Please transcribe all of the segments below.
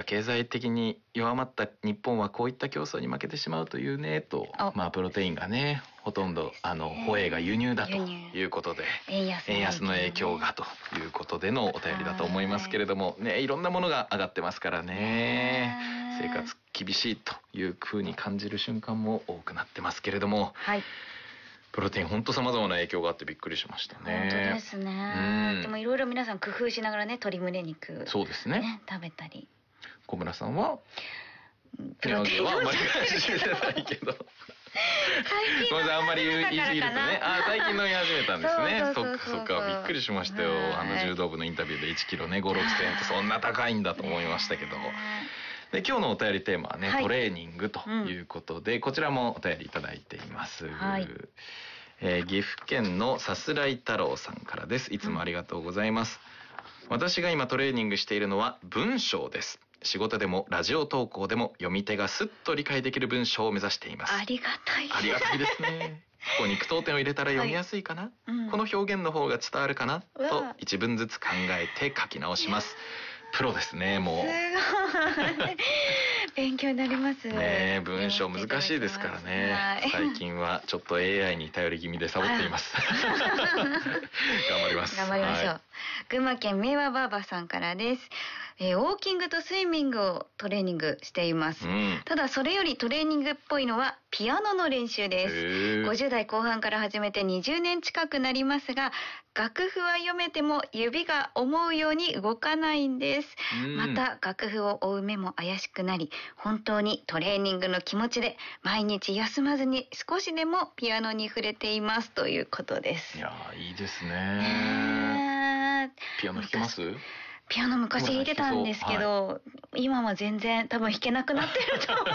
経済的に弱まった日本はこういった競争に負けてしまうというねと、プロテインがねほとんどホエイが輸入だということで円安の影響がということでのお便りだと思いますけれどもね、いろんなものが上がってますからね、生活厳しいという風に感じる瞬間も多くなってますけれども、はい、プロテイン本当様々な影響があってびっくりしましたね。 本当ですね。でもいろいろ皆さん工夫しながらね、鶏胸肉、 そうですね、 食べたり。 小村さんはプロテインはあんまり感じてないけど最近あんまり言い過ぎるとね、最近飲み始めたんですね。そっかびっくりしましたよ。柔道部のインタビューで1キロね5、6千円ってそんな高いんだと思いましたけど。で今日のお便りテーマはね、トレーニングということで、こちらもお便りいただいています。はい、岐阜県のさすらい太郎さんからです。いつもありがとうございます。私が今トレーニングしているのは文章です。仕事でもラジオ投稿でも読み手がスッと理解できる文章を目指しています。 ありがたい。 ありがたいですね。ここに句読点を入れたら読みやすいかな、この表現の方が伝わるかなと一文ずつ考えて書き直します。プロですね、もう。すごい。 勉強になりますね。文章難しいですからね、最近はちょっと AI に頼り気味でサボっています。頑張ります。 頑張りましょう。群馬県明和ばあばさんからです。ウォーキングとスイミングをトレーニングしています、ただそれよりトレーニングっぽいのはピアノの練習です。50代後半から始めて20年近くなりますが、楽譜は読めても指が思うように動かないんです。また楽譜を追う目も怪しくなり、本当にトレーニングの気持ちで毎日休まずに少しでもピアノに触れていますということです。 いやいいですね。ピアノ弾けます？ ピアノ昔弾いてたんですけど、今は全然多分弾けなくなってると思う。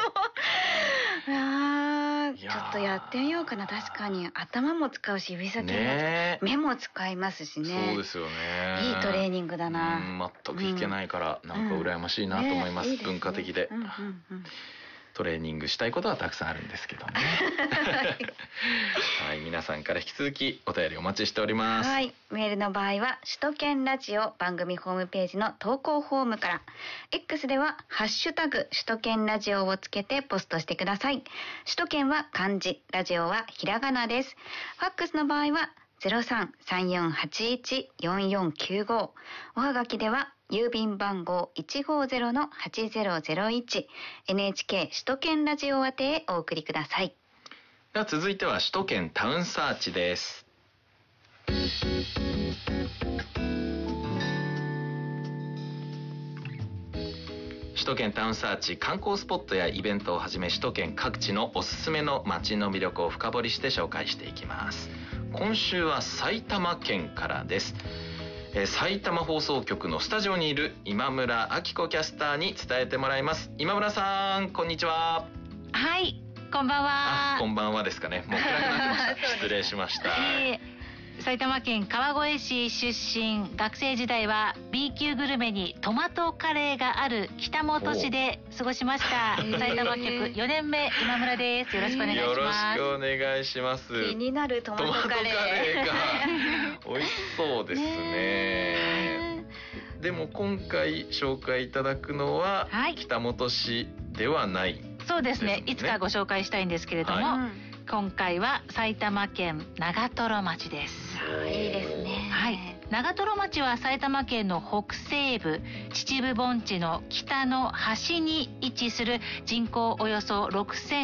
ちょっとやってみようかな。確かに頭も使うし指先も、目も使いますしね。 そうですよね。 いいトレーニングだな。 全く弾けないから、なんか羨ましいなと思います。文化的で。トレーニングしたいことはたくさんあるんですけどね。はい、皆さんから引き続きお便りお待ちしております。 はい、メールの場合は首都圏ラジオ番組ホームページの投稿フォームから、 X ではハッシュタグ首都圏ラジオをつけてポストしてください。首都圏は漢字、ラジオはひらがなです。ファックスの場合は 03-3481-4495、 おはがきでは郵便番号 150-8001 NHK 首都圏ラジオ宛てへお送りください。 では続いては首都圏タウンサーチです。首都圏タウンサーチ、観光スポットやイベントをはじめ首都圏各地のおすすめの街の魅力を深掘りして紹介していきます。今週は埼玉県からです。埼玉放送局のスタジオにいる今村明子キャスターに伝えてもらいます。今村さん、こんにちは。 はい、こんばんは。 こんばんはですかね。もう暗くなってました。失礼しました。 埼玉県川越市出身、学生時代は B 級グルメにトマトカレーがある北本市で過ごしました。埼玉局4年目今村です。よろしくお願いします。 よろしくお願いします。 気になるトマトカレーが美味しそうですね。でも今回紹介いただくのは北本市ではない、 そうですね。いつかご紹介したいんですけれども、今回は埼玉県長瀞町です。 いいですね。 はい。長瀞町は埼玉県の北西部、秩父盆地の北の端に位置する人口およそ6000